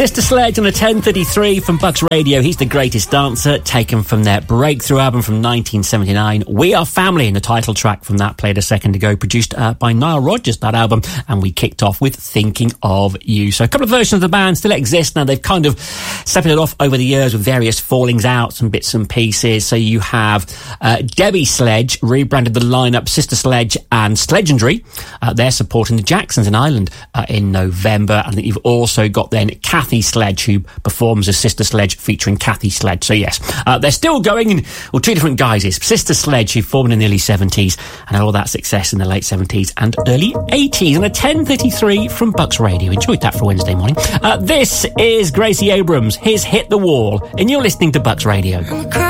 Sister Sledge on a 10:33 from Bucks Radio. He's the Greatest Dancer, taken from their breakthrough album from 1979. We Are Family, and the title track from that played a second ago, produced by Nile Rodgers, that album. And we kicked off with Thinking of You. So a couple of versions of the band still exist now. They've kind of separated off over the years with various fallings out and bits and pieces. So you have Debbie Sledge rebranded the lineup Sister Sledge and Sledgendary. They're supporting the Jacksons in Ireland in November. I think you've also got then Kathy Sledge, who performs as Sister Sledge featuring Kathy Sledge. So yes, they're still going in, well, two different guises. Sister Sledge, who formed in the early 70s and had all that success in the late 70s and early 80s. And a 10:33 from Bucks Radio. Enjoyed that for Wednesday morning. This is Gracie Abrams, his Hit the Wall, and you're listening to Bucks Radio.